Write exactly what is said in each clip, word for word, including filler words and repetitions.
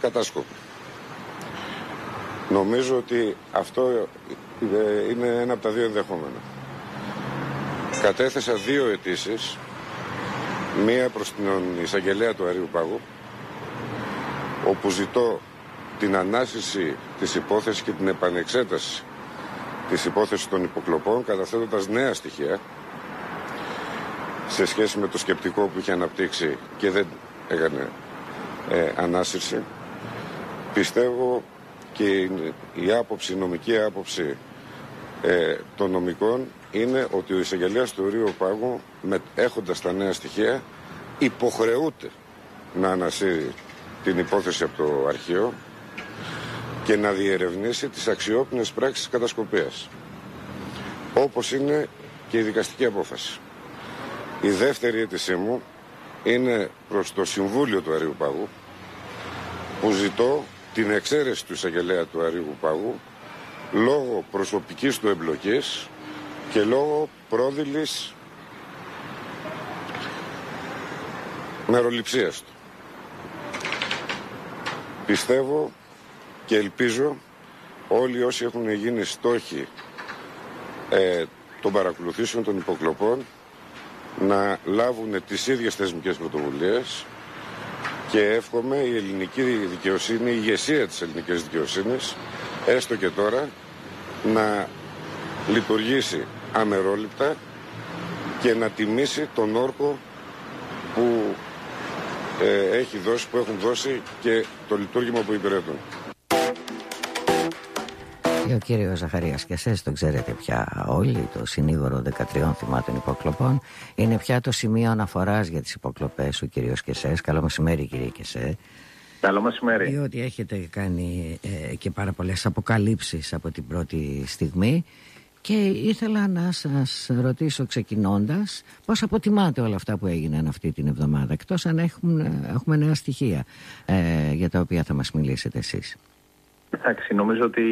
κατάσκοποι. Νομίζω ότι αυτό είναι ένα από τα δύο ενδεχόμενα. Κατέθεσα δύο αιτήσεις, μία προς την εισαγγελέα του Αριού Πάγου, όπου ζητώ την ανάσυρση της υπόθεσης και την επανεξέταση της υπόθεσης των υποκλοπών, καταθέτοντας νέα στοιχεία σε σχέση με το σκεπτικό που είχε αναπτύξει και δεν έκανε ε, ανάσυρση. Πιστεύω και η άποψη, η νομική άποψη ε, των νομικών είναι ότι ο εισαγγελέας του Ορείου Πάγου, με, έχοντας τα νέα στοιχεία, υποχρεούται να ανασύρει την υπόθεση από το αρχείο και να διερευνήσει τις αξιόπινες πράξεις κατασκοπίας, όπως είναι και η δικαστική απόφαση. Η δεύτερη αίτησή μου είναι προς το Συμβούλιο του Αριού Πάγου, που ζητώ την εξαίρεση του εισαγγελέα του Αριού Πάγου λόγω προσωπικής του εμπλοκής και λόγω πρόδειλης μεροληψίας του. Πιστεύω και ελπίζω όλοι όσοι έχουν γίνει στόχοι ε, των παρακολουθήσεων των υποκλοπών να λάβουν τις ίδιες θεσμικές πρωτοβουλίες και εύχομαι η ελληνική δικαιοσύνη, η ηγεσία της ελληνικής δικαιοσύνης, έστω και τώρα, να λειτουργήσει αμερόληπτα και να τιμήσει τον όρκο που ε, έχει δώσει, που έχουν δώσει και το λειτουργήμα που υπηρετούν. Ο κύριος Ζαχαρίας Κεσές, το ξέρετε πια όλοι, το συνήγορο δεκατρία θυμάτων υποκλοπών, είναι πια το σημείο αναφοράς για τις υποκλοπές ο κύριος Κεσές. Καλό μεσημέρι, κύριε Κεσέ. Καλό μεσημέρι. Διότι έχετε κάνει ε, και πάρα πολλές αποκαλύψεις από την πρώτη στιγμή και ήθελα να σας ρωτήσω ξεκινώντας πώς αποτιμάτε όλα αυτά που έγιναν αυτή την εβδομάδα, εκτός αν έχουμε, έχουμε νέα στοιχεία ε, για τα οποία θα μας μιλήσετε εσείς. Εντάξει, νομίζω ότι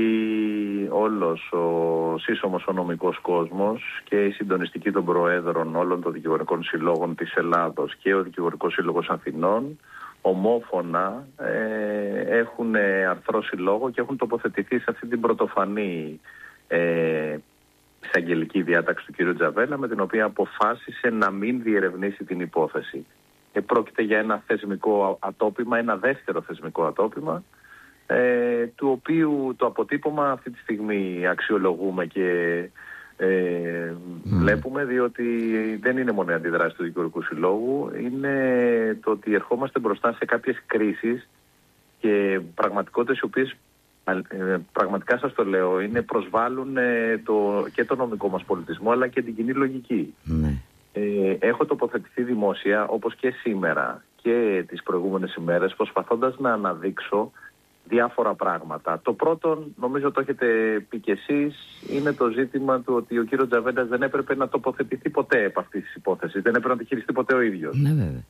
όλος ο σύσσωμος ο νομικός κόσμος και η συντονιστική των προέδρων όλων των δικηγορικών συλλόγων της Ελλάδος και ο Δικηγορικός Σύλλογος Αθηνών ομόφωνα ε, έχουν αρθρώσει λόγο και έχουν τοποθετηθεί σε αυτή την πρωτοφανή ε, εισαγγελική διάταξη του κ. Τζαβέλα, με την οποία αποφάσισε να μην διερευνήσει την υπόθεση. Ε, πρόκειται για ένα θεσμικό ατόπιμα, ένα δεύτερο θεσμικό ατόπιμα, Ε, του οποίου το αποτύπωμα αυτή τη στιγμή αξιολογούμε και ε, mm. βλέπουμε, διότι δεν είναι μόνο η αντιδράση του Δικηγορικού Συλλόγου, είναι το ότι ερχόμαστε μπροστά σε κάποιες κρίσεις και πραγματικότητες οι οποίες ε, πραγματικά σας το λέω, είναι προσβάλλουν ε, το, και το νομικό μας πολιτισμό αλλά και την κοινή λογική. Mm. Ε, έχω τοποθετηθεί δημόσια όπως και σήμερα και τις προηγούμενες ημέρες, προσπαθώντας να αναδείξω διάφορα πράγματα. Το πρώτο, νομίζω το έχετε πει και εσείς, είναι το ζήτημα του ότι ο κύριος Τζαβέλας δεν έπρεπε να τοποθετηθεί ποτέ από αυτή τη υπόθεση. Δεν έπρεπε να τη χειριστεί ποτέ ο ίδιος. Ναι, βέβαια.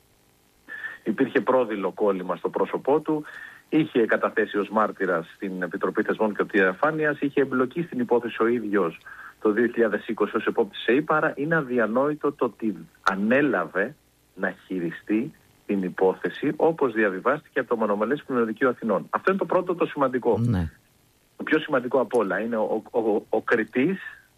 Υπήρχε πρόδειλο κόλλημα στο πρόσωπό του, είχε καταθέσει ως μάρτυρας στην Επιτροπή Θεσμών και Διαφάνειας, είχε εμπλοκεί στην υπόθεση ο ίδιος το δύο χιλιάδες είκοσι ως επόπτης ΕΕ. Άρα είναι αδιανόητο το ότι ανέλαβε να χειριστεί την υπόθεση όπως διαβιβάστηκε από το Μονομελές Κοινωνικό Αθηνών. Αυτό είναι το πρώτο, το σημαντικό. Ναι. Το πιο σημαντικό απ' όλα είναι ο, ο, ο, ο κριτής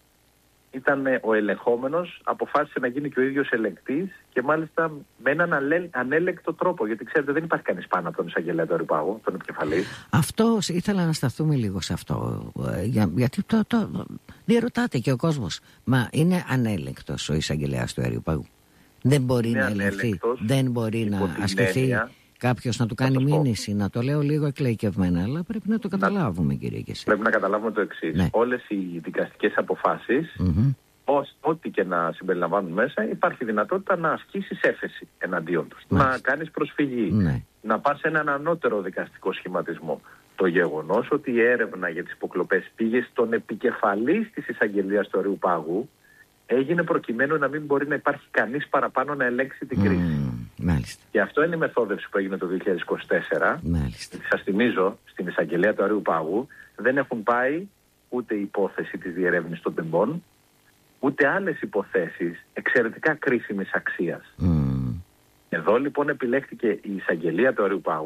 ήταν ο ελεγχόμενος, αποφάσισε να γίνει και ο ίδιος ελεγκτής και μάλιστα με έναν αλε, ανέλεκτο τρόπο. Γιατί ξέρετε, δεν υπάρχει κανείς πάνω από τον εισαγγελέα του Αριού Πάγου, τον επικεφαλής. Αυτό ήθελα να σταθούμε λίγο σε αυτό. Για, γιατί το, το διερωτάται και ο κόσμος. Μα είναι ανέλεκτος ο εισαγγελέας του Αριού Πάγου? Δεν μπορεί είναι να ελεγχθεί, δεν μπορεί να ασκηθεί έννοια, κάποιος να του κάνει μήνυση? Να το λέω λίγο εκλαϊκευμένα, αλλά πρέπει να το καταλάβουμε, κύριε Κεσέ. Πρέπει να καταλάβουμε το εξής. Ναι. Όλες οι δικαστικές αποφάσεις, mm-hmm. ως, ό,τι και να συμπεριλαμβάνουν μέσα, υπάρχει δυνατότητα να ασκήσεις έφεση εναντίον τους. Να κάνεις προσφυγή, ναι. να πας σε έναν ανώτερο δικαστικό σχηματισμό. Το γεγονός ότι η έρευνα για τις υποκλοπές πήγε στον επικεφαλής της εισαγγελίας του Αριού Πάγου έγινε προκειμένου να μην μπορεί να υπάρχει κανείς παραπάνω να ελέγξει την κρίση. Mm, μάλιστα. Και αυτό είναι η μεθόδευση που έγινε το δύο χιλιάδες είκοσι τέσσερα. Μάλιστα. Σας θυμίζω, στην εισαγγελία του Αριού Πάγου δεν έχουν πάει ούτε η υπόθεση της διερεύνησης των τεμπών, ούτε άλλες υποθέσεις εξαιρετικά κρίσιμης αξίας. Mm. Εδώ λοιπόν επιλέχθηκε η εισαγγελία του Αριού Πάγου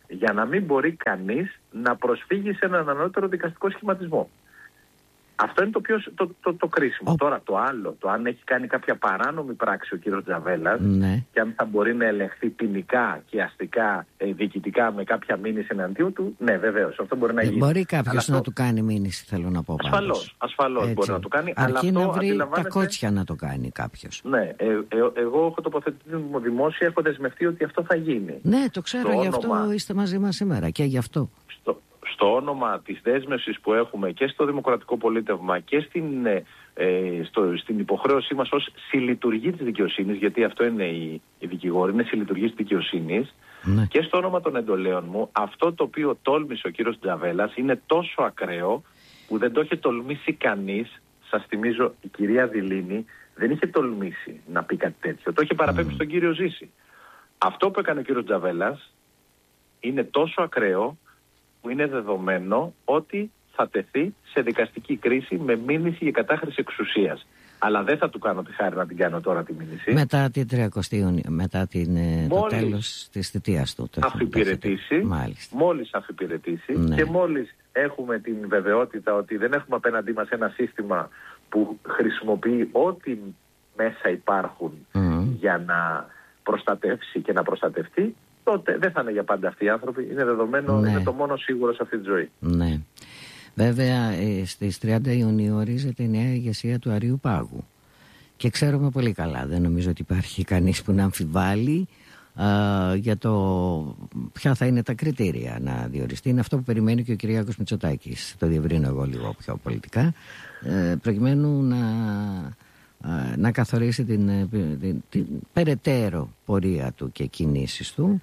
για να μην μπορεί κανείς να προσφύγει σε έναν ανώτερο δικαστικό σχηματισμό. Αυτό είναι το, πιο, το, το, το κρίσιμο. Oh. Τώρα το άλλο, το αν έχει κάνει κάποια παράνομη πράξη ο κύριος Τζαβέλας, ναι, και αν θα μπορεί να ελεγχθεί ποινικά και αστικά, ε, διοικητικά με κάποια μήνυση εναντίον του, ναι, βεβαίως, αυτό μπορεί να γίνει. Μπορεί κάποιος αυτό... να του κάνει μήνυση, θέλω να πω. Ασφαλώς, ασφαλώς μπορεί να του κάνει. Αρκεί αλλά να αυτό βρει αντιλαμβάνεται... τα κότσια να το κάνει κάποιος. Ναι, ε, ε, εγώ έχω τοποθετηθεί δημόσια, έχω δεσμευτεί ότι αυτό θα γίνει. Ναι, το ξέρω, το γι' όνομα... αυτό είστε μαζί μας σήμερα και γι' αυτό. Στο... Στο όνομα της δέσμευσης που έχουμε και στο Δημοκρατικό Πολίτευμα και στην, ε, στο, στην υποχρέωσή μας ως συλλειτουργή της δικαιοσύνης, γιατί αυτό είναι η, η δικηγόρη, είναι συλλειτουργή της δικαιοσύνης, ναι, και στο όνομα των εντολέων μου, αυτό το οποίο τόλμησε ο κύριος Τζαβέλας είναι τόσο ακραίο που δεν το είχε τολμήσει κανείς. Σας θυμίζω, η κυρία Δηλίνη δεν είχε τολμήσει να πει κάτι τέτοιο. Το είχε παραπέμψει mm. στον κύριο Ζήση. Αυτό που έκανε ο κύριος Τζαβέλας είναι τόσο ακραίο που είναι δεδομένο ότι θα τεθεί σε δικαστική κρίση με μήνυση για κατάχρηση εξουσίας. Αλλά δεν θα του κάνω τη χάρη να την κάνω τώρα τη μήνυση. Μετά την τριακοστή Ιουνίου, μετά την, μόλις το τέλος της θητείας του. Αφιπηρετήσει, μόλις αφιπηρετήσει, ναι, και μόλις έχουμε την βεβαιότητα ότι δεν έχουμε απέναντί μας ένα σύστημα που χρησιμοποιεί ό,τι μέσα υπάρχουν mm. για να προστατεύσει και να προστατευτεί, τότε δεν θα είναι για πάντα αυτοί οι άνθρωποι. Είναι δεδομένο, ναι, είναι το μόνο σίγουρο σε αυτή τη ζωή. Ναι. Βέβαια, στις τριάντα Ιουνίου ορίζεται η νέα ηγεσία του Αρείου Πάγου. Και ξέρουμε πολύ καλά, δεν νομίζω ότι υπάρχει κανείς που να αμφιβάλλει α, για το ποια θα είναι τα κριτήρια να διοριστεί. Είναι αυτό που περιμένει και ο Κυριάκος Μητσοτάκης. Το διευρύνω εγώ λίγο πιο πολιτικά. Ε, προκειμένου να, α, να καθορίσει την, την, την, την περαιτέρω πορεία του και κινήσεις του.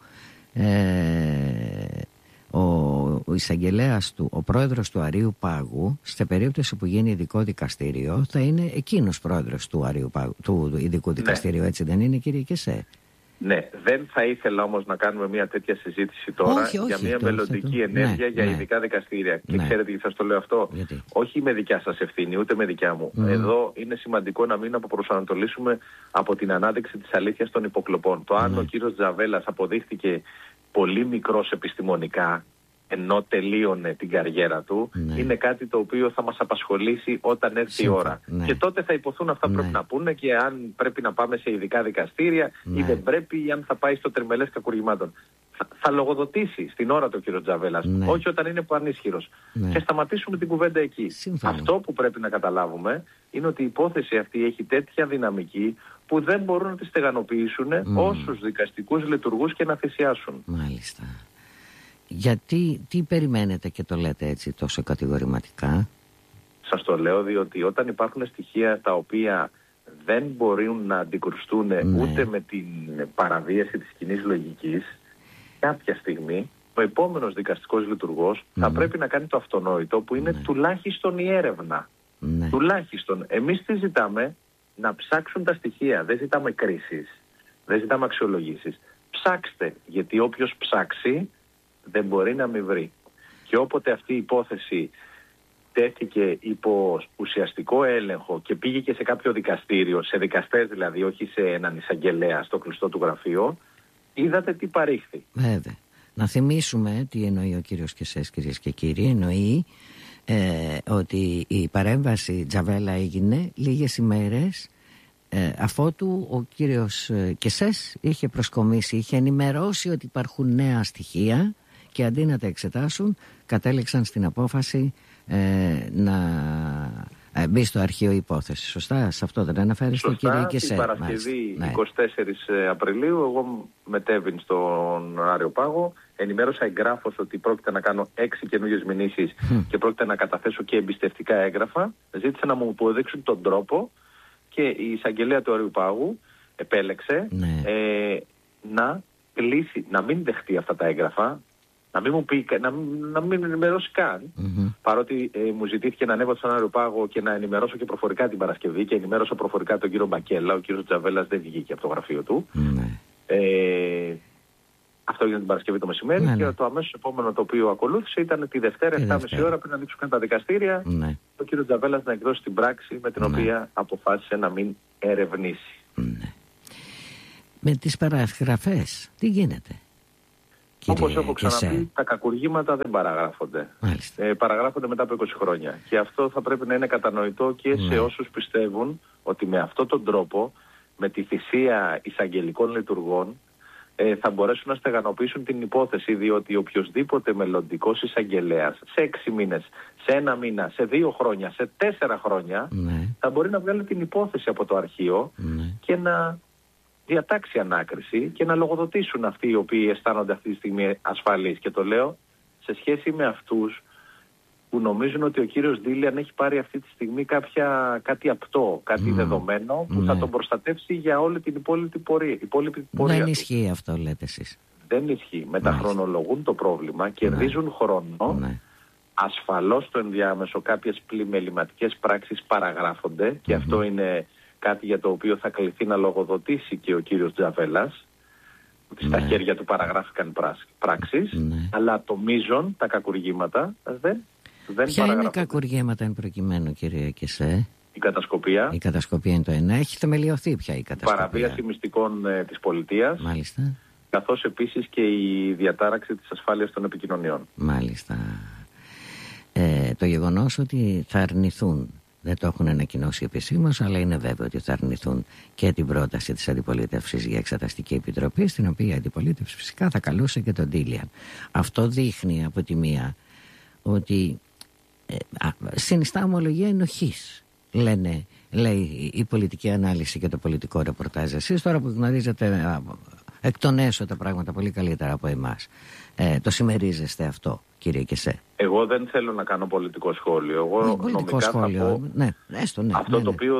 Ε, ο, ο εισαγγελέας του, ο πρόεδρος του Αρείου Πάγου, σε περίπτωση που γίνει ειδικό δικαστήριο, θα είναι εκείνος πρόεδρος του, Αρείου Πάγου, του ειδικού δικαστηρίου, ναι, έτσι δεν είναι, κύριε Κεσέ? Ναι, δεν θα ήθελα όμως να κάνουμε μια τέτοια συζήτηση τώρα, όχι, όχι, για μια το, μελλοντική το, ενέργεια, ναι, για, ναι, ειδικά δικαστήρια. Και ναι, ξέρετε γιατί σας το λέω αυτό? Γιατί? Όχι με δικιά σας ευθύνη, ούτε με δικιά μου. Mm. Εδώ είναι σημαντικό να μην αποπροσανατολίσουμε από την ανάδειξη της αλήθειας των υποκλοπών. Το αν mm. ο κύριος Τζαβέλας αποδείχθηκε πολύ μικρός επιστημονικά, ενώ τελείωνε την καριέρα του, ναι, είναι κάτι το οποίο θα μας απασχολήσει όταν έρθει Σύμφα, η ώρα. Ναι. Και τότε θα υποθούν αυτά που ναι, πρέπει να πούνε και αν πρέπει να πάμε σε ειδικά δικαστήρια, ναι, ή δεν πρέπει, ή αν θα πάει στο τριμελές κακουργημάτων. Θα, θα λογοδοτήσει στην ώρα του ο κύριος Τζαβέλας, ναι, όχι όταν είναι πανίσχυρος. Ναι. Και σταματήσουμε την κουβέντα εκεί. Σύμφωνα. Αυτό που πρέπει να καταλάβουμε είναι ότι η υπόθεση αυτή έχει τέτοια δυναμική που δεν μπορούν να τη στεγανοποιήσουν mm. όσους δικαστικούς λειτουργούς και να θυσιάσουν. Μάλιστα. Γιατί, τι περιμένετε και το λέτε έτσι τόσο κατηγορηματικά? Σας το λέω διότι όταν υπάρχουν στοιχεία τα οποία δεν μπορούν να αντικρουστούν, ναι, ούτε με την παραβίαση της κοινής λογικής, κάποια στιγμή ο επόμενος δικαστικός λειτουργός mm. θα πρέπει να κάνει το αυτονόητο που είναι, ναι, τουλάχιστον η έρευνα. Ναι. Τουλάχιστον. Εμείς τι ζητάμε? Να ψάξουν τα στοιχεία. Δεν ζητάμε κρίσεις, δεν ζητάμε αξιολογήσεις. Ψάξτε, γιατί όποιος ψάξει δεν μπορεί να μην βρει. Και όποτε αυτή η υπόθεση τέθηκε υπό ουσιαστικό έλεγχο και πήγε και σε κάποιο δικαστήριο, σε δικαστές δηλαδή, όχι σε έναν εισαγγελέα στο κλειστό του γραφείο, είδατε τι παρήχθη. Βέβαια. Να θυμίσουμε τι εννοεί ο κύριος Κεσές, κυρίες και κύριοι. Εννοεί ε, ότι η παρέμβαση Τζαβέλα έγινε λίγες ημέρες ε, αφότου ο κύριος Κεσές είχε προσκομίσει, είχε ενημερώσει ότι υπάρχουν νέα στοιχεία και αντί να τα εξετάσουν κατέληξαν στην απόφαση ε, να ε, μπει στο αρχείο υπόθεση. Σωστά, σε αυτό δεν αναφέρεστε, κύριε Κεσέ? Την Παρασκευή, ναι, εικοστή τέταρτη Απριλίου, εγώ μετέβην στον Άριο Πάγο, ενημέρωσα εγγράφως ότι πρόκειται να κάνω έξι καινούργιες μηνύσεις mm. και πρόκειται να καταθέσω και εμπιστευτικά έγγραφα. Ζήτησα να μου αποδείξουν τον τρόπο και η εισαγγελέα του Αρείου Πάγου επέλεξε ναι. ε, να κλείσει, να μην δεχτεί αυτά τα έγγραφα, να μην μου πει, να, να μην ενημερώσει καν. Mm-hmm. Παρότι ε, μου ζητήθηκε να ανέβω στον Άριο Πάγο και να ενημερώσω και προφορικά την Παρασκευή και ενημέρωσα προφορικά τον κύριο Μπακέλα. Ο κύριος Τζαβέλας δεν βγήκε από το γραφείο του. Mm-hmm. Ε, αυτό έγινε την Παρασκευή το μεσημέρι mm-hmm. και το αμέσως επόμενο το οποίο ακολούθησε ήταν τη Δευτέρα, επτά και μισή ώρα πριν ανοίξουν καν τα δικαστήρια, mm-hmm. ο κύριος Τζαβέλας να εκδώσει την πράξη με την mm-hmm. οποία αποφάσισε να μην ερευνήσει. Mm-hmm. Με τις παραγραφές τι γίνεται? Όπως έχω ξαναπεί, τα κακουργήματα δεν παραγράφονται. Ε, παραγράφονται μετά από είκοσι χρόνια. Και αυτό θα πρέπει να είναι κατανοητό και ναι. σε όσους πιστεύουν ότι με αυτόν τον τρόπο, με τη θυσία εισαγγελικών λειτουργών, ε, θα μπορέσουν να στεγανοποιήσουν την υπόθεση, διότι οποιοσδήποτε μελλοντικός εισαγγελέας σε έξι μήνες, σε ένα μήνα, σε δύο χρόνια, σε τέσσερα χρόνια, ναι. θα μπορεί να βγάλει την υπόθεση από το αρχείο ναι. και να διατάξει ανάκριση και να λογοδοτήσουν αυτοί οι οποίοι αισθάνονται αυτή τη στιγμή ασφαλείς. Και το λέω σε σχέση με αυτούς που νομίζουν ότι ο κύριος Ντίλιαν έχει πάρει αυτή τη στιγμή κάποια, κάτι απτό, κάτι mm. δεδομένο που mm. θα τον προστατεύσει για όλη την υπόλοιπη πορεία. Υπόλοιπη πορεία Δεν του. Ισχύει αυτό, λέτε εσείς. Δεν ισχύει. Μεταχρονολογούν το πρόβλημα, κερδίζουν mm. χρόνο. Mm. Ασφαλώς στο ενδιάμεσο κάποιες πλημεληματικές πράξεις παραγράφονται mm-hmm. και αυτό είναι κάτι για το οποίο θα κληθεί να λογοδοτήσει και ο κύριος Τζαβέλας, ότι στα ναι. χέρια του παραγράφηκαν πράξεις, ναι. αλλά το μείζον, τα κακουργήματα, δεν, δεν Ποια είναι κακουργήματα εν προκειμένου, κύριε Κεσέ? Η κατασκοπία. Η κατασκοπία είναι το ένα. Έχει θεμελιωθεί πια η κατασκοπία. Παραβίαση μυστικών ε, της πολιτείας. Μάλιστα. Καθώς επίσης και η διατάραξη της ασφάλειας των επικοινωνιών. Μάλιστα. Ε, το γεγονός ότι θα αρνηθούν, δεν το έχουν ανακοινώσει επισήμως, αλλά είναι βέβαιο ότι θα αρνηθούν και την πρόταση της αντιπολίτευσης για εξεταστική επιτροπή, στην οποία η αντιπολίτευση φυσικά θα καλούσε και τον Ντίλιαν. Αυτό δείχνει από τη μία ότι ε, α, συνιστά ομολογία ενοχής, λένε, λέει η πολιτική ανάλυση και το πολιτικό ρεπορτάζ. Εσείς τώρα που γνωρίζετε α, εκ των έσω τα πράγματα πολύ καλύτερα από εμάς, ε, το συμμερίζεστε αυτό, κύριε Κεσέ? Εγώ δεν θέλω να κάνω πολιτικό σχόλιο. Εγώ ναι, πολιτικό νομικά σχόλιο, θα πω ναι, έστω, ναι, αυτό ναι, το ναι. οποίο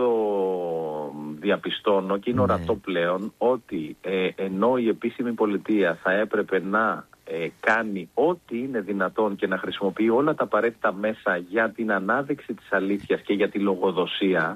διαπιστώνω και είναι ναι. ορατό πλέον, ότι ε, ενώ η επίσημη πολιτεία θα έπρεπε να ε, κάνει ό,τι είναι δυνατόν και να χρησιμοποιεί όλα τα απαραίτητα μέσα για την ανάδειξη της αλήθειας και για τη λογοδοσία,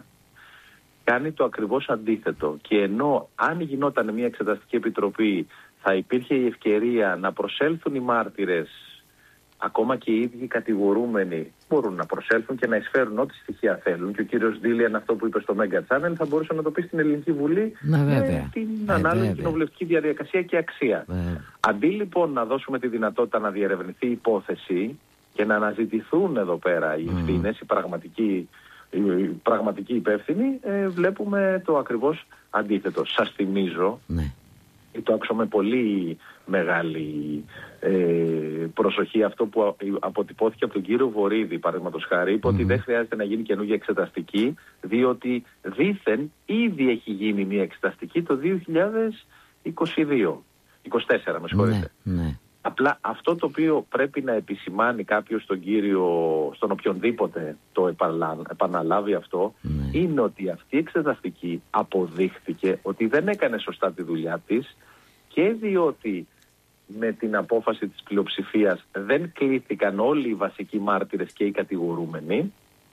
κάνει το ακριβώς αντίθετο. Και ενώ αν γινόταν μια εξεταστική επιτροπή θα υπήρχε η ευκαιρία να προσέλθουν οι μάρτυρες, ακόμα και οι ίδιοι κατηγορούμενοι μπορούν να προσέλθουν και να εισφέρουν ό,τι στοιχεία θέλουν. Και ο κύριος Ντίλιαν, αυτό που είπε στο Mega Channel, θα μπορούσε να το πει στην Ελληνική Βουλή να, με την ε, ανάλογη κοινοβουλευτική διαδικασία και αξία. Βέβαια. Αντί λοιπόν να δώσουμε τη δυνατότητα να διερευνηθεί η υπόθεση και να αναζητηθούν εδώ πέρα οι ευθύνες, mm. οι πραγματικοί, οι πραγματικοί υπεύθυνοι, ε, βλέπουμε το ακριβώς αντίθετο. Σας θυμίζω, ναι. το άκουσα με πολύ μεγάλη ε, προσοχή αυτό που αποτυπώθηκε από τον κύριο Βορίδη, παραδείγματος χάρη, είπε mm. ότι δεν χρειάζεται να γίνει καινούργια εξεταστική, διότι δήθεν ήδη έχει γίνει μια εξεταστική το δύο χιλιάδες είκοσι δύο, είκοσι τέσσερα με συγχωρείτε. Ναι, ναι. Απλά αυτό το οποίο πρέπει να επισημάνει κάποιος στον κύριο, στον οποιονδήποτε το επαναλάβει αυτό, ναι. είναι ότι αυτή η εξεταστική αποδείχθηκε ότι δεν έκανε σωστά τη δουλειά της, και διότι με την απόφαση της πλειοψηφίας δεν κλήθηκαν όλοι οι βασικοί μάρτυρες και οι κατηγορούμενοι,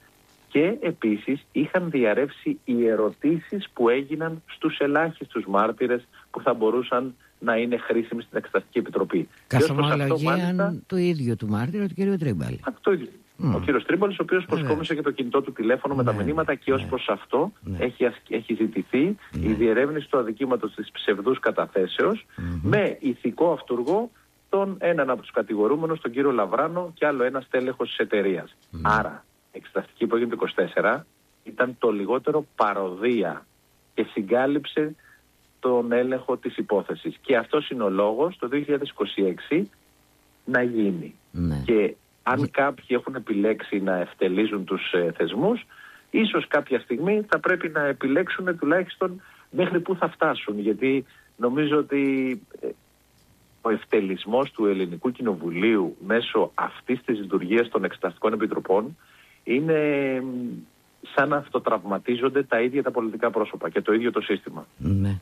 και επίσης είχαν διαρρεύσει οι ερωτήσεις που έγιναν στους ελάχιστους μάρτυρες που θα μπορούσαν να είναι χρήσιμοι στην Εξεταστική Επιτροπή. Καθ' ομολογία του ίδιου του μάρτυρα, του κ. Τρίμπαλη. Αυτό ίδιο. Mm. Ο κύριος Τρίμπαλης, ο οποίος προσκόμισε και το κινητό του τηλέφωνο ναι, με τα μηνύματα ναι, και ως ναι, προς αυτό ναι. έχει, έχει ζητηθεί ναι. η διερεύνηση του αδικήματος της ψευδούς καταθέσεως mm-hmm. με ηθικό αυτούργο τον έναν από τους κατηγορούμενους, τον κύριο Λαβράνο, και άλλο ένα στέλεχος της εταιρείας. Mm. Άρα, εξεταστική που έγινε το είκοσι τέσσερα ήταν το λιγότερο παροδία και συγκάλυψε τον έλεγχο της υπόθεσης. Και αυτός είναι ο λόγος το δύο χιλιάδες είκοσι έξι να γίνει. Ναι. Και αν κάποιοι έχουν επιλέξει να ευτελίζουν τους ε, θεσμούς, ίσως κάποια στιγμή θα πρέπει να επιλέξουν τουλάχιστον μέχρι που θα φτάσουν. Γιατί νομίζω ότι ε, ο ευτελισμός του Ελληνικού Κοινοβουλίου μέσω αυτής της λειτουργίας των εξεταστικών επιτροπών είναι ε, σαν να αυτοτραυματίζονται τα ίδια τα πολιτικά πρόσωπα και το ίδιο το σύστημα. Ναι.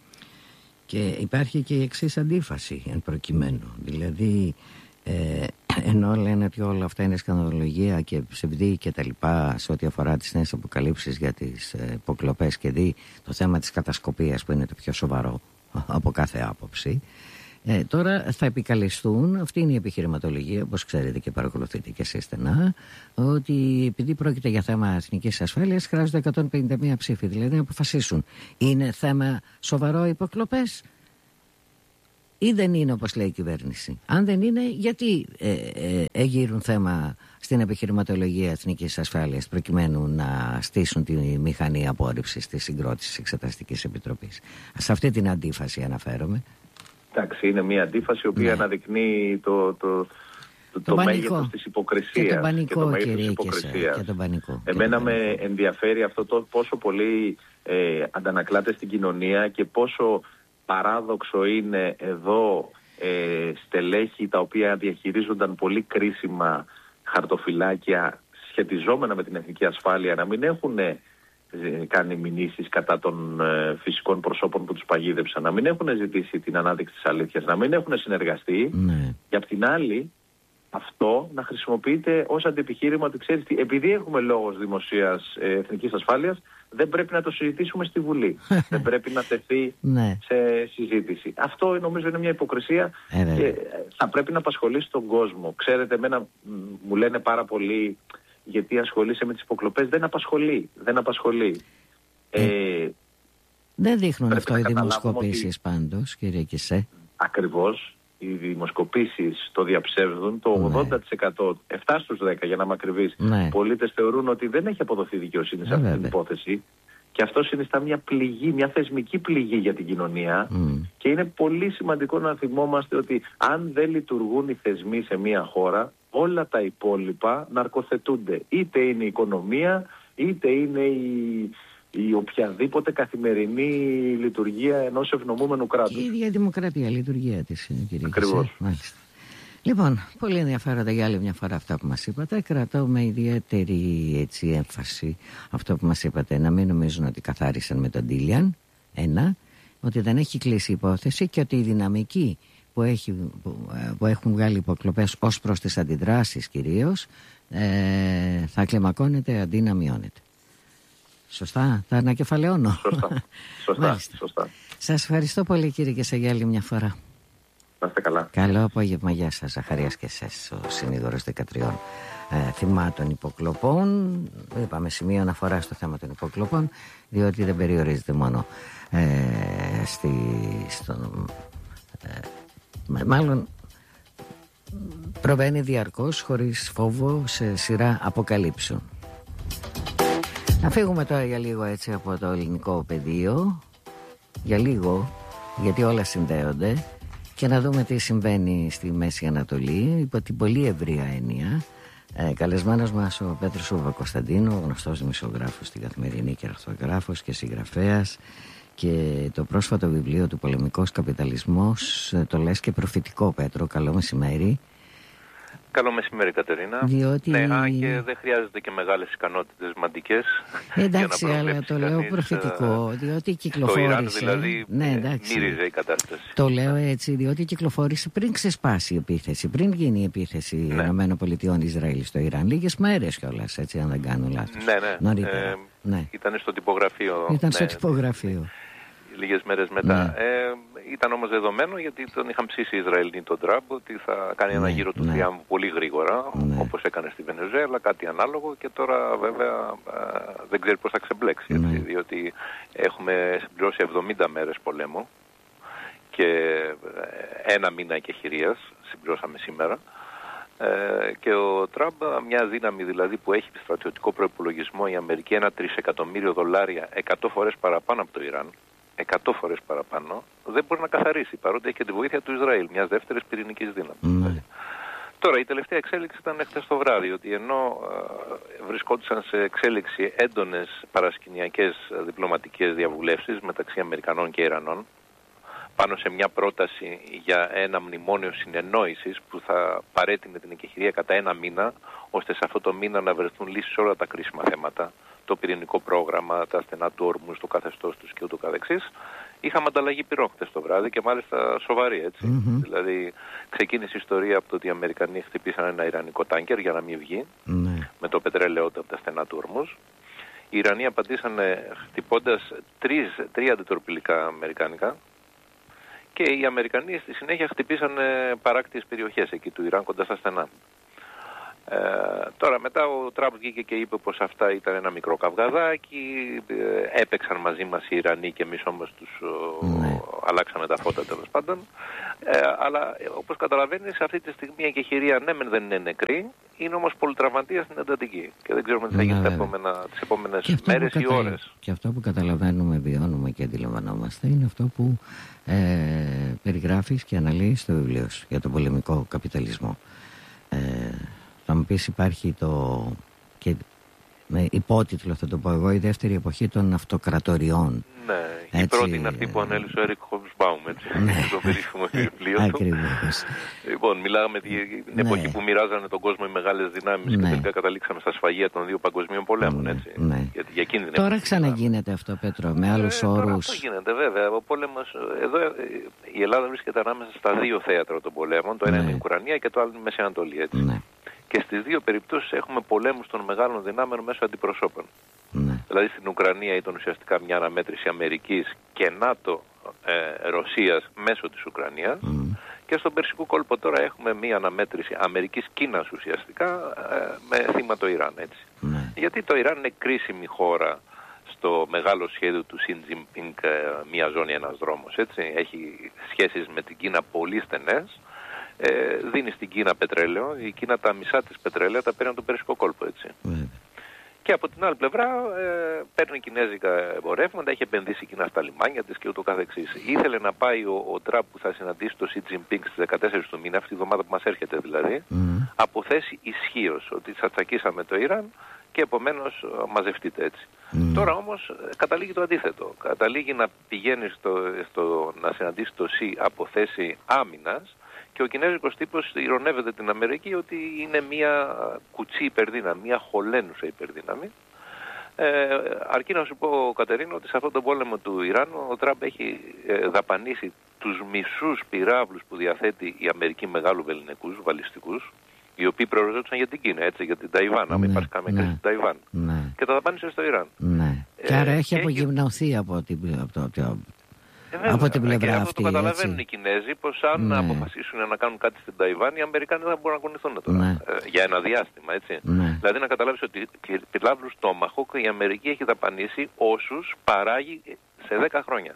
Και υπάρχει και η εξής αντίφαση εν προκειμένου. Δηλαδή, ε, ενώ λένε ότι όλα αυτά είναι σκανδαλολογία και ψευδή και τα λοιπά σε ό,τι αφορά τις νέες αποκαλύψεις για τις ε, υποκλοπές και δει το θέμα της κατασκοπίας που είναι το πιο σοβαρό από κάθε άποψη, ε, τώρα θα επικαλεστούν, αυτή είναι η επιχειρηματολογία, όπως ξέρετε και παρακολουθείτε και εσείς στενά, ότι επειδή πρόκειται για θέμα εθνικής ασφάλειας χρειάζονται εκατόν πενήντα μία ψήφοι, δηλαδή να αποφασίσουν. Είναι θέμα σοβαρό υποκλοπές ή δεν είναι όπως λέει η κυβέρνηση? Αν δεν είναι, γιατί ε, ε, εγείρουν θέμα στην επιχειρηματολογία εθνικής ασφάλειας προκειμένου να στήσουν τη μηχανή απόρριψης της συγκρότησης Εξεταστικής Επιτροπής? Σε αυτή την αντίφαση αναφέρομαι. Εντάξει, είναι μια αντίφαση η οποία ναι. αναδεικνύει το, το, το, το, το μέγεθος της υποκρισίας. Και τον πανικό, και το μέγεθος κύριε, της υποκρισίας. Και τον πανικό. Εμένα και τον με πανικό. ενδιαφέρει αυτό το πόσο πολύ ε, αντανακλάται στην κοινωνία και πόσο παράδοξο είναι εδώ ε, στελέχη τα οποία διαχειρίζονταν πολύ κρίσιμα χαρτοφυλάκια σχετιζόμενα με την εθνική ασφάλεια να μην έχουν ε, κάνει μηνύσεις κατά των ε, φυσικών προσώπων που τους παγίδευσαν, να μην έχουν ζητήσει την ανάδειξη της αλήθειας, να μην έχουν συνεργαστεί. Ναι. Και απ' την άλλη αυτό να χρησιμοποιείται ως αντιεπιχείρημα ότι ξέρεις τι, επειδή έχουμε λόγος δημοσίας ε, εθνικής ασφάλειας, δεν πρέπει να το συζητήσουμε στη Βουλή. Δεν πρέπει να τεθεί ναι. σε συζήτηση. Αυτό νομίζω είναι μια υποκρισία ε, και θα πρέπει να απασχολήσει τον κόσμο. Ξέρετε, εμένα μου λένε πάρα πολύ γιατί ασχολείσαι με τις υποκλοπές. Δεν απασχολεί. Δεν απασχολεί. Ε, ε, δεν δείχνουν αυτό οι δημοσκοπήσεις ότι... πάντως, κύριε Κισέ. Ακριβώς. Οι δημοσκοπήσεις το διαψεύδουν. Το ογδόντα τοις εκατό, επτά στους δέκα για να είμαι ακριβής, ναι. πολίτες θεωρούν ότι δεν έχει αποδοθεί δικαιοσύνη σε αυτή την υπόθεση. Και αυτό συνιστά μια πληγή, μια θεσμική πληγή για την κοινωνία. Mm. Και είναι πολύ σημαντικό να θυμόμαστε ότι αν δεν λειτουργούν οι θεσμοί σε μια χώρα, όλα τα υπόλοιπα ναρκοθετούνται. Είτε είναι η οικονομία, είτε είναι η... η οποιαδήποτε καθημερινή λειτουργία ενός ευνομούμενου κράτους. Και η ίδια δημοκρατία, λειτουργία της, κύριε Ακριβώς. Μάλιστα. Λοιπόν, πολύ ενδιαφέροντα για άλλη μια φορά αυτά που μας είπατε. Κρατώ με ιδιαίτερη έτσι, έμφαση αυτό που μας είπατε. Να μην νομίζουν ότι καθάρισαν με τον Τίλιαν. Ένα, ότι δεν έχει κλείσει η υπόθεση και ότι η δυναμική που, έχει, που, που έχουν βγάλει υποκλοπές ως προς τις αντιδράσεις κυρίως ε, θα κλιμακώνεται αντί να μειώνεται. Σωστά, τα ανακεφαλαιώνω. Σωστά, σωστά, σωστά. Σας ευχαριστώ πολύ, κύριε Κισέ, για άλλη μια φορά. Να είστε καλά. Καλό απόγευμα, γεια σας. Ζαχαρίας Κεσές, ο συνήγορος δεκατριών ε, θυμάτων υποκλοπών. Είπαμε σημείο αναφορά στο θέμα των υποκλοπών, διότι δεν περιορίζεται μόνο ε, στη, στο, ε, μάλλον προβαίνει διαρκώς χωρίς φόβο σε σειρά αποκαλύψεων. Να φύγουμε τώρα για λίγο έτσι από το ελληνικό πεδίο, για λίγο, γιατί όλα συνδέονται, και να δούμε τι συμβαίνει στη Μέση Ανατολή υπό την πολύ ευρία έννοια. Ε, καλεσμένος μας ο Πέτρος Παπακοσταντίνου, γνωστός δημοσιογράφος στην Καθημερινή και αρθρογράφος και συγγραφέας, και το πρόσφατο βιβλίο του «Πολεμικός Καπιταλισμός» το λες και προφητικό. Πέτρο, καλό μεσημέρι. Καλό μεσημέρι, Κατερίνα. Διότι... Ναι, α, και δεν χρειάζεται και μεγάλες ικανότητες μαντικές. Εντάξει, αλλά το λέω προφητικό, διότι κυκλοφόρησε. Το Ιράν δηλαδή ναι, εντάξει. μύριζε η κατάσταση. Το λέω έτσι, διότι κυκλοφόρησε πριν ξεσπάσει η επίθεση, πριν γίνει η επίθεση ναι. ΗΠΑ Ισραήλ στο Ιράν. Λίγες μέρες κιόλας, έτσι, αν δεν κάνω λάθος. Ναι, ναι. Νωρίτερα. Ε, ναι. Ήταν στο τυπογραφείο. Ήταν ναι, στο τυπογραφείο. Λίγες μέρες μετά. Ναι. Ε, ήταν όμως δεδομένο, γιατί τον είχαν ψήσει οι Ισραηλοί τον Τραμπ ότι θα κάνει ένα ναι, γύρο του ναι. θριάμβου πολύ γρήγορα, ναι. όπως έκανε στη Βενεζουέλα, κάτι ανάλογο, και τώρα βέβαια α, δεν ξέρει πώς θα ξεμπλέξει. Έτσι, ναι. διότι έχουμε συμπληρώσει εβδομήντα μέρες πολέμου και ένα μήνα εκεχηρίας συμπληρώσαμε σήμερα. Ε, και ο Τραμπ, μια δύναμη δηλαδή που έχει στρατιωτικό προϋπολογισμό η Αμερική ένα τρισεκατομμύριο δολάρια, εκατό φορές παραπάνω από το Ιράν, εκατό φορές παραπάνω, δεν μπορεί να καθαρίσει, παρότι έχει και τη βοήθεια του Ισραήλ, μιας δεύτερης πυρηνικής δύναμης. Mm. Τώρα η τελευταία εξέλιξη ήταν χθες το βράδυ, ότι ενώ ε, βρισκόντουσαν σε εξέλιξη έντονες παρασκηνιακές διπλωματικές διαβουλεύσεις μεταξύ Αμερικανών και Ιρανών, πάνω σε μια πρόταση για ένα μνημόνιο συνεννόησης που θα παρέτεινε την εκεχηρία κατά ένα μήνα, ώστε σε αυτό το μήνα να βρεθούν λύσεις σε όλα τα κρίσιμα θέματα, το πυρηνικό πρόγραμμα, τα στενά του όρμους, το καθεστώς τους και ούτω καθεξής. Είχαμε ανταλλαγή πυρών χτες το βράδυ και μάλιστα σοβαρή, έτσι. Mm-hmm. Δηλαδή ξεκίνησε η ιστορία από το ότι οι Αμερικανοί χτυπήσαν ένα ιρανικό τάνκερ για να μην βγει, mm-hmm. με το πετρέλαιό του από τα στενά του όρμους. Οι Ιρανοί απαντήσανε χτυπώντας τρεις, τρία αντιτορπιλικά αμερικάνικα. Και οι Αμερικανοί στη συνέχεια χτυπήσαν παράκτιες περιοχές εκεί του Ιράν κοντά στα στενά. Ε, τώρα μετά ο Τραμπ βγήκε και είπε πως αυτά ήταν ένα μικρό καυγαδάκι, ε, έπαιξαν μαζί μας οι Ιρανοί και εμείς όμως τους ναι. αλλάξαμε τα φώτα τέλος πάντων. Ε, αλλά όπως καταλαβαίνεις αυτή τη στιγμή η εκεχηρία ναι μεν δεν είναι νεκρή, είναι όμως πολυτραυματία στην εντατική και δεν ξέρουμε τι θα γίνει ναι, τις επόμενες μέρες ή κατα... ώρες. Και αυτό που καταλαβαίνουμε, βιώνουμε και αντιλαμβανόμαστε είναι αυτό που ε, περιγράφεις και αναλύεις στο βιβλίο σου για τον πολεμικό καπιταλισμό. Ε, θα μου πεις υπάρχει το και με υπότιτλο θα το πω εγώ, η δεύτερη εποχή των αυτοκρατοριών. Ναι, έτσι, η πρώτη είναι αυτή που ανέλησε ο Έρικ Χόμπσμπαουμ, έτσι, ναι. το περίφημο βιβλίο του. Ακριβώς. Λοιπόν, μιλάγαμε την ναι. εποχή που μοιράζανε τον κόσμο οι μεγάλες δυνάμεις ναι. και τελικά καταλήξαμε στα σφαγεία των δύο παγκοσμίων πολέμων, ναι. έτσι. Ναι. Γιατί για εκείνη την τώρα ξαναγίνεται αυτό, Πέτρο, με άλλους ε, όρους. Αυτό γίνεται, βέβαια. Ο πόλεμος, εδώ η Ελλάδα βρίσκεται ανάμεσα στα δύο θέατρα των πολέμων. Το ένα ναι. είναι η Ουκρανία και το άλλο είναι η Μέση Ανατολή, έτσι. Ναι. Και στις δύο περιπτώσεις έχουμε πολέμους των μεγάλων δυνάμεων μέσω αντιπροσώπων. Ναι. Δηλαδή στην Ουκρανία ήταν ουσιαστικά μια αναμέτρηση Αμερικής και ΝΑΤΟ ε, Ρωσίας μέσω της Ουκρανίας. Mm. Και στον Περσικό κόλπο τώρα έχουμε μια αναμέτρηση Αμερικής-Κίνας ουσιαστικά ε, με θύμα το Ιράν. Έτσι. Ναι. Γιατί το Ιράν είναι κρίσιμη χώρα στο μεγάλο σχέδιο του Σιν Τζινπίνγκ, ε, μια ζώνη, ένας δρόμος. Έτσι. Έχει σχέσεις με την Κίνα πολύ στενές. Ε, δίνει στην Κίνα πετρέλαιο, η Κίνα τα μισά της πετρέλαια τα παίρνει από τον Περσικό κόλπο, έτσι. Mm. Και από την άλλη πλευρά ε, παίρνει κινέζικα εμπορεύματα, έχει επενδύσει η Κίνα στα λιμάνια της και ούτω καθεξής. Ήθελε να πάει ο, ο Τραμπ που θα συναντήσει το Σι Τζινπίνγκ στις δεκατέσσερις του μήνα, αυτή τη εβδομάδα που μας έρχεται δηλαδή, mm. από θέση ισχύως, ότι σας τσακίσαμε το Ιράν και επομένως μαζευτείτε έτσι. Mm. Τώρα όμως καταλήγει το αντίθετο. Καταλήγει να πηγαίνει στο, στο, να συναντήσει το Σι από θέση άμυνας. Και ο κινέζικος τύπος ειρωνεύεται την Αμερική ότι είναι μια κουτσή υπερδύναμη, μια χωλένουσα υπερδύναμη. Ε, αρκεί να σου πω, Κατερίνο, ότι σε αυτόν τον πόλεμο του Ιράν ο Τραμπ έχει ε, δαπανίσει τους μισούς πυράβλους που διαθέτει η Αμερική μεγάλου βεληνικούς, βαλιστικούς, οι οποίοι προοριζόντουσαν για την Κίνα, έτσι, για την Ταϊβάν, ναι, να μην υπάρχει καμία κρίση στην Ταϊβάν. Ναι. Και τα δαπάνησε στο Ιράν. Ναι. Ε, και άρα έχει απογυμνωθεί από την... Από το... Ε, βέβαια, από την πλευρά και αυτή. Αυτό το καταλαβαίνουν έτσι. Οι Κινέζοι, πως αν ναι. αποφασίσουν να κάνουν κάτι στην Ταϊβάν, οι Αμερικάνοι δεν θα μπορούν να κουνηθούν τώρα. Ναι. Ε, για ένα διάστημα, έτσι. Ναι. Δηλαδή να καταλάβεις ότι πυράβλους Τόμαχοκ η Αμερική έχει δαπανίσει όσους παράγει σε δέκα χρόνια.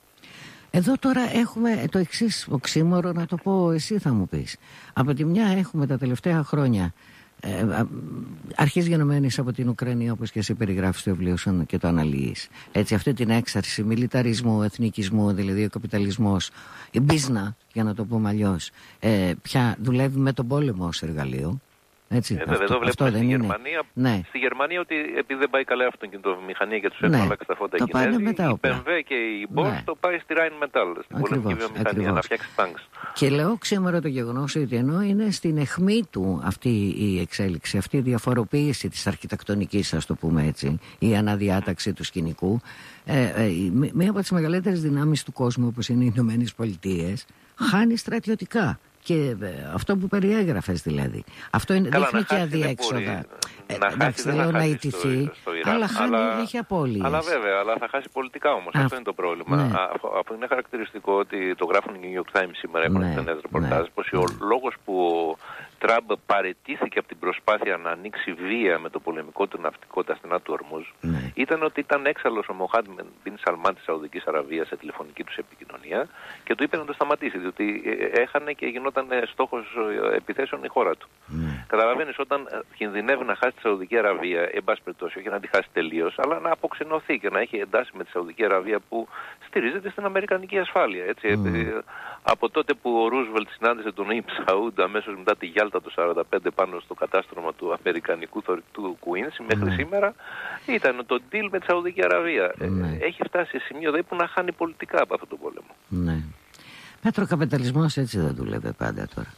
Εδώ τώρα έχουμε το εξής οξύμορο, να το πω, εσύ θα μου πεις. Από τη μια έχουμε τα τελευταία χρόνια Ε, αρχής γενομένης από την Ουκρανία, όπως και εσύ περιγράφεις στο βιβλίο σου και το αναλύεις, έτσι, αυτή την έξαρση μιλιταρισμού, εθνικισμού, δηλαδή ο καπιταλισμός, η μπίζνα, για να το πούμε αλλιώς, ε, πια δουλεύει με τον πόλεμο ως εργαλείο. Έτσι, ε, αυτό, εδώ βλέπουμε στη Γερμανία, ναι. στη Γερμανία ότι επειδή δεν πάει καλά η αυτοκινητοβιομηχανία και τους έχουν ναι. αλλάξει τα φώτα οι Κινέζοι, η μπι εμ ντάμπλιου και η Bosch ναι. το πάει στη Rheinmetall, στην πολεμική βιομηχανία, ακριβώς. Να φτιάξει τάγκς. Και λέω ξέμερο το γεγονός ότι ενώ είναι στην αιχμή του αυτή η εξέλιξη, αυτή η διαφοροποίηση της αρχιτεκτονικής, ας το πούμε έτσι, η αναδιάταξη του σκηνικού, ε, ε, μία από τις μεγαλύτερες δυνάμεις του κόσμου, όπως είναι οι Ηνωμένες Πολιτείες, χάνει στρατιωτικά. Και αυτό που περιέγραφες δηλαδή. Αυτό είναι, καλά, δείχνει και αδιέξοδα. Ε, εντάξει, λέω να ιτηθεί, αλλά χάνει, αλλά, έχει απώλειες. Αλλά βέβαια, αλλά θα χάσει πολιτικά όμως. Α, αυτό είναι το πρόβλημα. Ναι. Αυτό είναι χαρακτηριστικό ότι το γράφουν οι New York Times σήμερα, έχουν ναι, στενές ρεπορτάζ, ναι. πως ο λόγος που ο Τραμπ παραιτήθηκε από την προσπάθεια να ανοίξει βία με το πολεμικό του ναυτικό τα στενά του Ορμούζ, ναι. ήταν ότι ήταν έξαλλος ο Μοχάντ Μπιν Σαλμάν της Σαουδικής Αραβίας σε τηλεφωνική τους επικοινωνία και του είπε να το σταματήσει, διότι έχανε και γινόταν στόχος επιθέσεων η χώρα του. Ναι. Καταλαβαίνεις, όταν κινδυνεύει να χάσει τη Σαουδική Αραβία, εν πάση περιπτώσει, όχι να τη χάσει τελείως, αλλά να αποξενωθεί και να έχει εντάσει με τη Σαουδική Αραβία που στηρίζεται στην αμερικανική ασφάλεια. Έτσι. Mm. Από τότε που ο Ρούσβελτ συνάντησε τον Ιμπ Σαούντ αμέσως μετά τη Γιάλτα το σαράντα πέντε πάνω στο κατάστρωμα του αμερικανικού θωρηκτού Κουίνση, μέχρι mm. σήμερα ήταν το deal με τη Σαουδική Αραβία. Mm. Ε, έχει φτάσει σε σημείο δηλαδή που να χάνει πολιτικά από αυτόν τον πόλεμο. Ναι. Πέτρο, ο καπιταλισμός έτσι δεν δούλευε πάντα τώρα.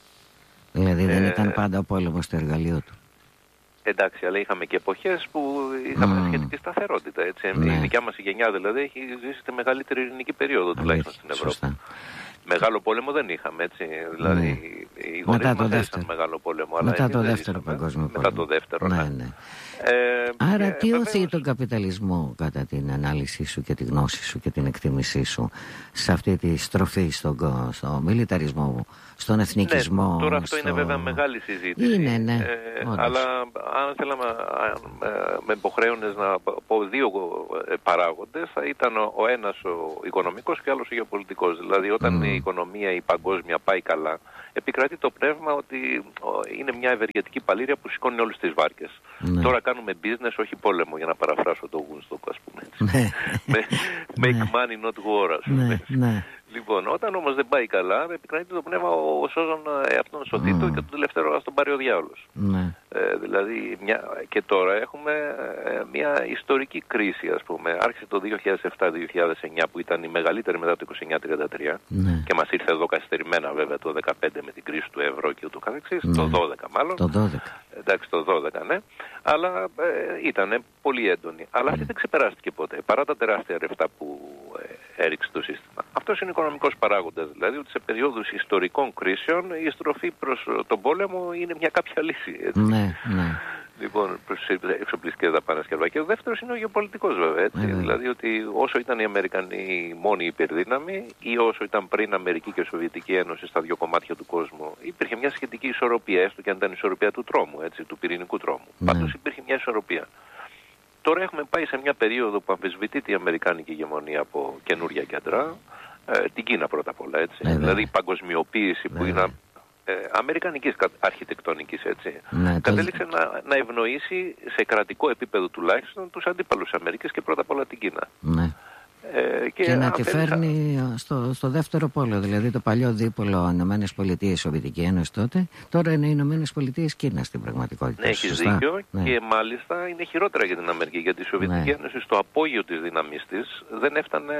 Δηλαδή δεν ε... ήταν πάντα ο πόλεμος στο εργαλείο του. Εντάξει, αλλά είχαμε και εποχές που είχαμε mm. σχετική σταθερότητα. Έτσι. Ναι. Η δικιά μας γενιά δηλαδή έχει ζήσει τη μεγαλύτερη ειρηνική περίοδο τουλάχιστον στην Ευρώπη. Σωστά. Μεγάλο πόλεμο δεν είχαμε, έτσι. Δηλαδή ναι. οι γονείς μας έζησαν μεγάλο πόλεμο. Μετά το δεύτερο παγκόσμιο πόλεμο. Μετά το δεύτερο, ναι. ναι, ναι. Ε, Άρα και, τι οθεί τον καπιταλισμό κατά την ανάλυση σου και τη γνώση σου και την εκτίμησή σου σε αυτή τη στροφή στον, στο μιλιταρισμό, στον εθνικισμό? Ναι, τώρα αυτό στο... είναι βέβαια μεγάλη συζήτηση. Είναι, ναι. Ε, αλλά αν θέλαμε, με υποχρέωνες να πω δύο παράγοντες, θα ήταν ο ένας ο οικονομικός και ο άλλος ο γεωπολιτικός. Δηλαδή όταν mm. η οικονομία η παγκόσμια πάει καλά, επικρατεί το πνεύμα ότι είναι μια ευεργετική παλήρια που σηκώνει όλες τις βάρκες. Ναι. Τώρα κάνουμε business, όχι πόλεμο, για να παραφράσω το Woodstock, ας πούμε. Ναι. Make money, not war, ας πούμε. Ναι, ναι. Λοιπόν, όταν όμως δεν πάει καλά, επικρατεί το πνεύμα ο σώζον εαυτόν σωθήτω mm. και το τελευταίο ας τον πάρει ο διάολος. Ναι. Ε, δηλαδή, μια... και τώρα έχουμε ε, μια ιστορική κρίση, ας πούμε. Άρχισε το δύο χιλιάδες επτά δύο χιλιάδες εννιά που ήταν η μεγαλύτερη μετά το είκοσι εννιά τριάντα τρία ναι. και μας ήρθε εδώ καθυστερημένα βέβαια το δεκαπέντε με την κρίση του ευρώ και ούτω καθεξής, ναι. το δώδεκα μάλλον. Το δώδεκα. Εντάξει, το δώδεκα, ναι. Αλλά ε, ήταν πολύ έντονη. Αλλά αυτή δεν ξεπεράστηκε ποτέ, παρά τα τεράστια ρευστά που ε, έριξε το σύστημα. Αυτός είναι ο οικονομικός παράγοντας, δηλαδή ότι σε περίοδους ιστορικών κρίσεων η στροφή προς τον πόλεμο είναι μια κάποια λύση. Έτσι. Ναι, ναι. Λοιπόν, προς τις εξοπλιστικές δαπάνες και και ο δεύτερος είναι ο γεωπολιτικός βέβαια, έτσι. Mm. Δηλαδή ότι όσο ήταν οι Αμερικανοί μόνη υπερδύναμη ή όσο ήταν πριν Αμερική και Σοβιετική Ένωση στα δύο κομμάτια του κόσμου, υπήρχε μια σχετική ισορροπία, έστω και αν ήταν η ισορροπία του τρόμου, έτσι, του πυρηνικού τρόμου. Mm. Πάντως υπήρχε μια ισορροπία. Τώρα έχουμε πάει σε μια περίοδο που αμφισβητείται η αμερικάνικη ηγεμονία από καινούρια κέντρα, ε, την Κίνα πρώτα απ' όλα, έτσι. Mm. Δηλαδή η παγκοσμιοποίηση mm. που είναι Ε, αμερικανικής αρχιτεκτονικής, έτσι, ναι, κατέληξε το... να, να ευνοήσει σε κρατικό επίπεδο τουλάχιστον τους αντίπαλους Αμερικής και πρώτα απ' όλα την Κίνα. Ναι. Ε, και, και να τη φέρνει θα... στο, στο δεύτερο πόλο, δηλαδή το παλιό δίπολο Ηνωμένες Πολιτείες Σοβιετική Ένωση τότε, τώρα είναι οι Ηνωμένες Πολιτείες Κίνα στην πραγματικότητα. Ναι, έχεις δίκιο, ναι. Και μάλιστα είναι χειρότερα για την Αμερική, γιατί η Σοβιετική ναι. Ένωση στο απόγειο της δύναμής της δεν έφτανε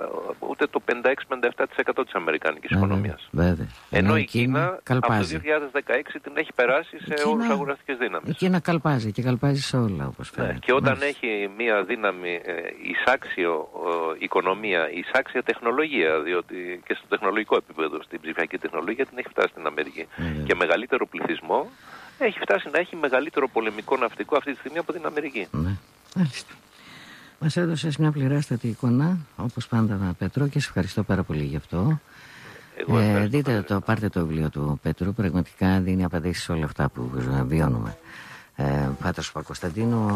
ούτε το πενήντα έξι με πενήντα επτά τοις εκατό της αμερικανικής βέβαια, οικονομίας. Βέβαια. Ενώ, Ενώ η Κίνα καλπάζει. Από το δύο χιλιάδες δεκαέξι την έχει περάσει σε Κίνα... όρους αγοραστικές δύναμης. Η Κίνα καλπάζει και καλπάζει σε όλα, όπως φαίνεται. Ναι. Και όταν Μάλιστα. έχει μία δύναμη ε, εισάξιο οικονομία, εισάξια τεχνολογία, διότι και στο τεχνολογικό επίπεδο, στην ψηφιακή τεχνολογία την έχει φτάσει στην Αμερική. Mm. Και μεγαλύτερο πληθυσμό, έχει φτάσει να έχει μεγαλύτερο πολεμικό ναυτικό αυτή τη στιγμή από την Αμερική. Ναι, μάλιστα. Μας έδωσες μια πληράστατη εικόνα, όπως πάντα, Πέτρο, και σε ευχαριστώ πάρα πολύ γι' αυτό. Εγώ ε, δείτε το, πάρτε το βιβλίο του Πέτρου, πραγματικά δίνει απαντήσεις σε όλα αυτά που βιώνουμε. Ε, Πάτρος Παπακοσταντίνου.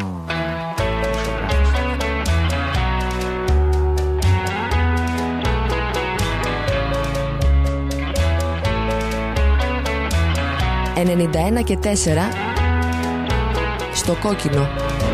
ενενήντα ένα και τέσσερα στο κόκκινο.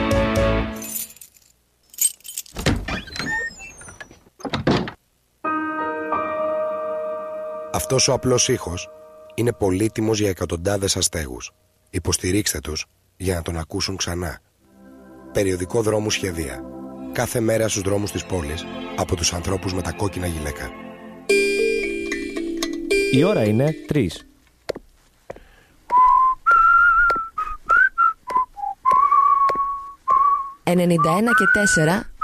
Αυτός ο απλός ήχος είναι πολύτιμος για εκατοντάδες αστέγους. Υποστηρίξτε τους για να τον ακούσουν ξανά. Περιοδικό Δρόμου Σχεδία. Κάθε μέρα στους δρόμους της πόλης από τους ανθρώπους με τα κόκκινα γυλαίκα. Η ώρα είναι τρεις. ενενήντα ένα και τέσσερα